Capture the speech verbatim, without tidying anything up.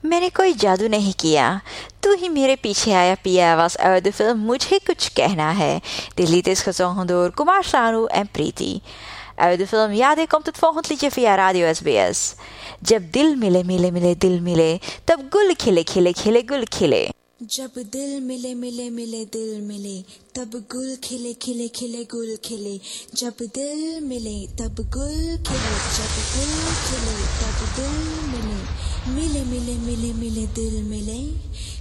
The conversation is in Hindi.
मैंने कोई जादू नहीं किया, तू ही मेरे पीछे आया पिया was uit de film मुझे कुछ कहना है. Dit lied is gezongen door Kumar Sanu en Preeti. Uit de film Yaden komt het volgende liedje via Radio S B S. जब दिल मिले मिले मिले दिल मिले तब गुल खिले खिले खिले गुल खिले. जब दिल मिले मिले मिले दिल मिले तब गुल खिले खिले खिले गुल खिले. जब दिल मिले तब गुल खिले, जब गुल खिले तब दिल मिले, मिले मिले मिले मिले दिल मिले.